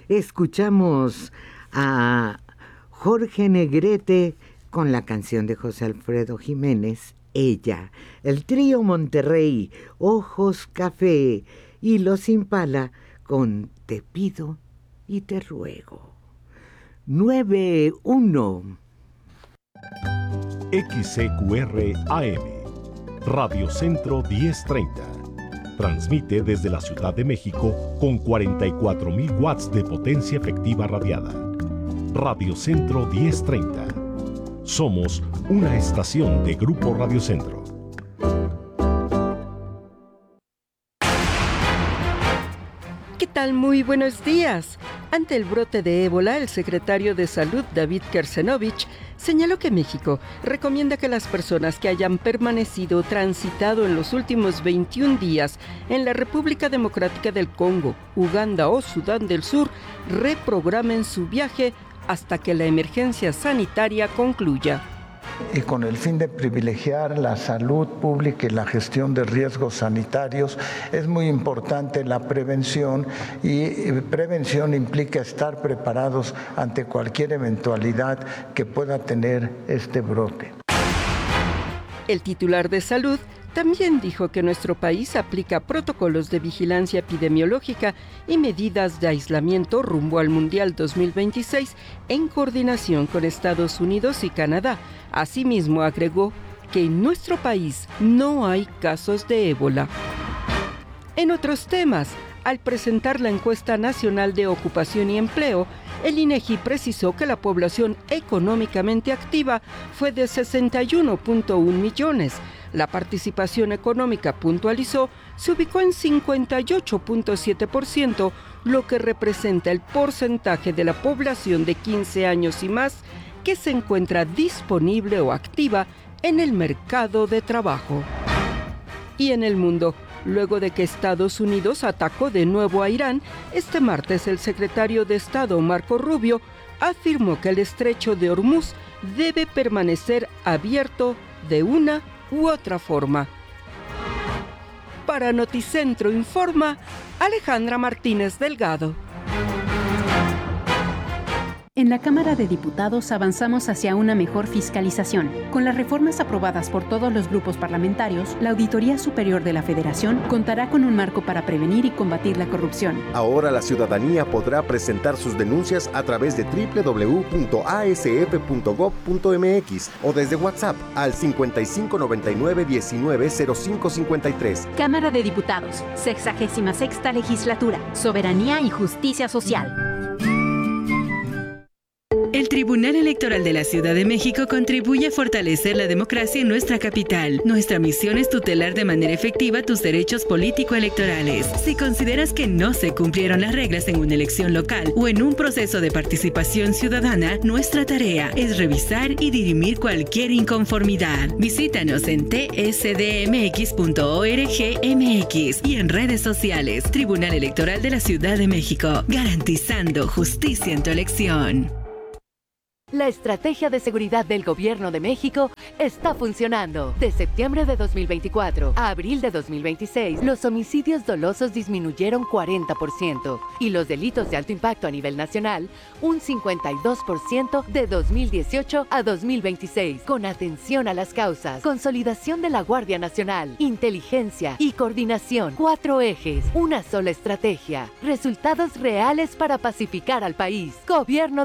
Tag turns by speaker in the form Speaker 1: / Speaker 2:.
Speaker 1: escuchamos a Jorge Negrete con la canción de José Alfredo Jiménez, Ella. El trío Monterrey, Ojos Café, y Los Impala con Te pido y te ruego. 9-1.
Speaker 2: XCQR AM, Radio Centro 1030. Transmite desde la Ciudad de México con 44,000 watts de potencia efectiva radiada. Radio Centro 1030. Somos una estación de Grupo Radio Centro.
Speaker 3: ¿Qué tal? Muy buenos días. Ante el brote de ébola, el secretario de Salud, David Kersenovich, señaló que México recomienda que las personas que hayan permanecido o transitado en los últimos 21 días en la República Democrática del Congo, Uganda o Sudán del Sur reprogramen su viaje hasta que la emergencia sanitaria concluya.
Speaker 4: Y con el fin de privilegiar la salud pública y la gestión de riesgos sanitarios, es muy importante la prevención, y prevención implica estar preparados ante cualquier eventualidad que pueda tener este brote.
Speaker 3: El titular de Salud también dijo que nuestro país aplica protocolos de vigilancia epidemiológica y medidas de aislamiento rumbo al Mundial 2026 en coordinación con Estados Unidos y Canadá. Asimismo, agregó que en nuestro país no hay casos de ébola. En otros temas, al presentar la encuesta nacional de ocupación y empleo, el INEGI precisó que la población económicamente activa fue de 61.1 millones. La participación económica, puntualizó, se ubicó en 58.7%, lo que representa el porcentaje de la población de 15 años y más que se encuentra disponible o activa en el mercado de trabajo. Y en el mundo, luego de que Estados Unidos atacó de nuevo a Irán, este martes el secretario de Estado, Marco Rubio, afirmó que el estrecho de Hormuz debe permanecer abierto de una u otra forma. Para Noticentro informa Alejandra Martínez Delgado.
Speaker 5: En la Cámara de Diputados avanzamos hacia una mejor fiscalización. Con las reformas aprobadas por todos los grupos parlamentarios, la Auditoría Superior de la Federación contará con un marco para prevenir y combatir la corrupción.
Speaker 6: Ahora la ciudadanía podrá presentar sus denuncias a través de www.asf.gov.mx o desde WhatsApp al 5599-190553.
Speaker 5: Cámara de Diputados, 66ª Legislatura, Soberanía y Justicia Social.
Speaker 7: El Tribunal Electoral de la Ciudad de México contribuye a fortalecer la democracia en nuestra capital. Nuestra misión es tutelar de manera efectiva tus derechos político-electorales. Si consideras que no se cumplieron las reglas en una elección local o en un proceso de participación ciudadana, nuestra tarea es revisar y dirimir cualquier inconformidad. Visítanos en tsdmx.org.mx y en redes sociales. Tribunal Electoral de la Ciudad de México, garantizando justicia en tu elección.
Speaker 8: La estrategia de seguridad del Gobierno de México está funcionando. De septiembre de 2024 a abril de 2026, los homicidios dolosos disminuyeron 40% y los delitos de alto impacto a nivel nacional un 52% de 2018 a 2026. Con atención a las causas, consolidación de la Guardia Nacional, inteligencia y coordinación. 4 ejes, una sola estrategia. Resultados reales para pacificar al país. Gobierno